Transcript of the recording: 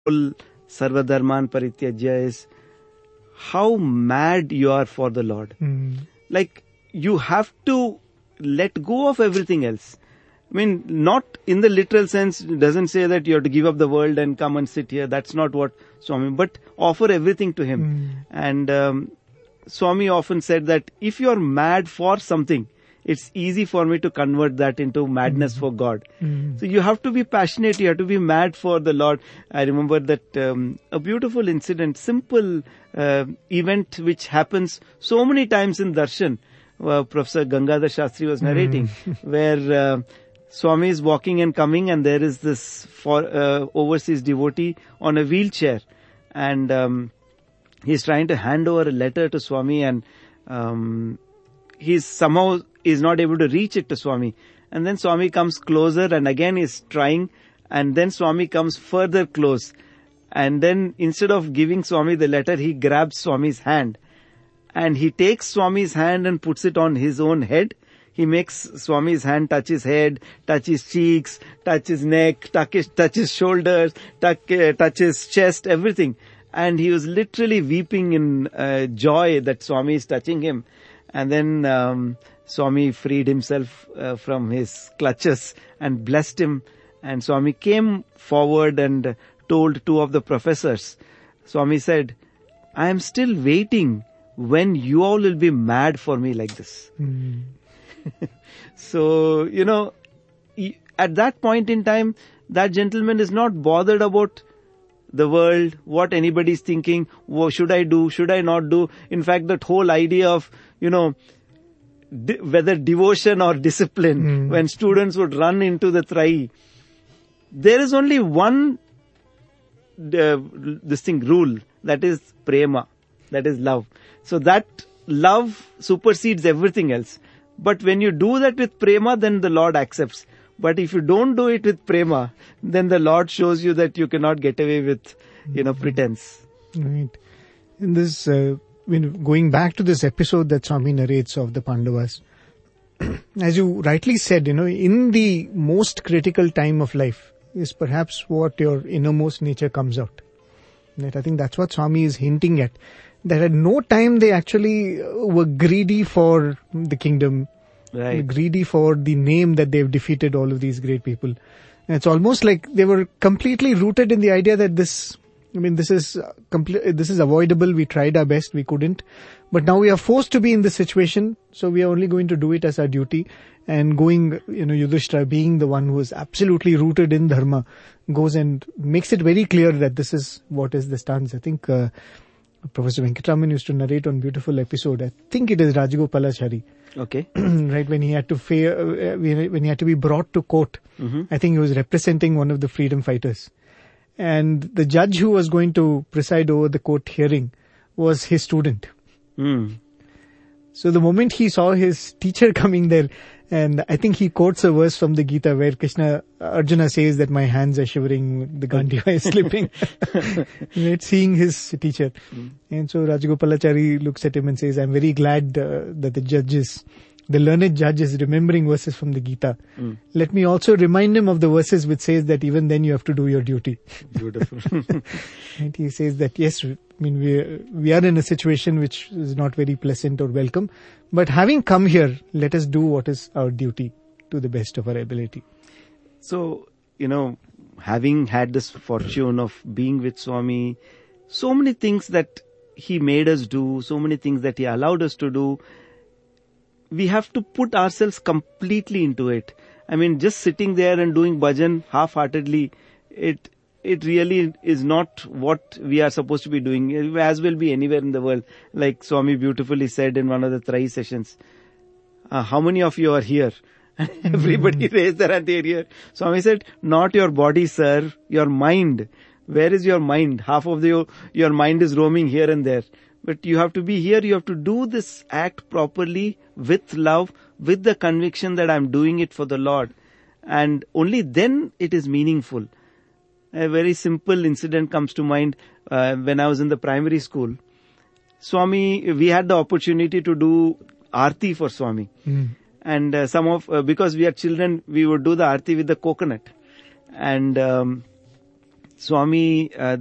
whole Sarvadharman Parityajya is how mad you are for the Lord. Like, you have to let go of everything else. I mean, not in the literal sense, it doesn't say that you have to give up the world and come and sit here. That's not what Swami, but offer everything to him. And Swami often said that if you're mad for something, it's easy for me to convert that into madness for God. So you have to be passionate, you have to be mad for the Lord. I remember that a beautiful incident, simple event which happens so many times in Darshan. Professor Gangadhar Shastri was narrating, where Swami is walking and coming, and there is this overseas devotee on a wheelchair, and he's trying to hand over a letter to Swami, and he's somehow is not able to reach it to Swami. And then Swami comes closer, and again he's trying, and then Swami comes further close. And then instead of giving Swami the letter, he grabs Swami's hand. And he takes Swami's hand and puts it on his own head. He makes Swami's hand touch his head, touch his cheeks, touch his neck, touch his shoulders, touch his chest, everything. And he was literally weeping in joy that Swami is touching him. And then Swami freed himself from his clutches and blessed him. And Swami came forward and told two of the professors. Swami said, I am still waiting when you all will be mad for me like this. So, at that point in time, that gentleman is not bothered about the world, what anybody's thinking, what should I do, should I not do. In fact, that whole idea of, whether devotion or discipline, when students would run into the Trai, there is only one rule, that is prema, that is love. So that love supersedes everything else. But when you do that with prema, then the Lord accepts. But if you don't do it with prema, then the Lord shows you that you cannot get away with, pretense. Right. In this, going back to this episode that Swami narrates of the Pandavas, as you rightly said, in the most critical time of life is perhaps what your innermost nature comes out. Right? I think that's what Swami is hinting at. That at no time they actually were greedy for the kingdom, right, greedy for the name that they've defeated all of these great people. And it's almost like they were completely rooted in the idea that this is avoidable. We tried our best, we couldn't. But now we are forced to be in this situation, so we are only going to do it as our duty. And Yudhishthira, being the one who is absolutely rooted in dharma, goes and makes it very clear that this is what is the stance. I think Professor Venkataraman used to narrate on beautiful episode. I think it is Rajagopalachari. Okay. Right, when he had to when he had to be brought to court. I think he was representing one of the freedom fighters. And the judge who was going to preside over the court hearing was his student. So the moment he saw his teacher coming there, and I think he quotes a verse from the Gita where Arjuna says that my hands are shivering, the Gandiva is slipping. Right, seeing his teacher. And so Rajagopalachari looks at him and says, I'm very glad that the learned judge is remembering verses from the Gita. Let me also remind him of the verses which says that even then you have to do your duty. Beautiful. And he says that yes, we are in a situation which is not very pleasant or welcome, but having come here, let us do what is our duty to the best of our ability. So, having had this fortune of being with Swami, so many things that he made us do, so many things that he allowed us to do, we have to put ourselves completely into it. I mean, just sitting there and doing bhajan half-heartedly, it really is not what we are supposed to be doing, as will be anywhere in the world. Like Swami beautifully said in one of the Trai sessions, how many of you are here? Everybody raised their hand here. Swami said, not your body, sir, your mind. Where is your mind? Half of your mind is roaming here and there. But you have to be here, you have to do this act properly, with love, with the conviction that I'm doing it for the Lord. And only then it is meaningful. A very simple incident comes to mind when I was in the primary school. Swami, we had the opportunity to do Aarti for Swami. And because we are children, we would do the Aarti with the coconut. And Swami